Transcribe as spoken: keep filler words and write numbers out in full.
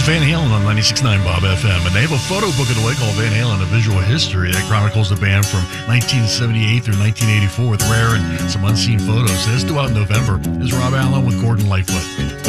is Van Halen on ninety-six point nine Bob F M, and they have a photo book of the way called Van Halen, A Visual History, that chronicles the band from nineteen seventy-eight through nineteen eighty-four with rare and some unseen photos. This due out in November is Rob Allen with Gordon Lightfoot.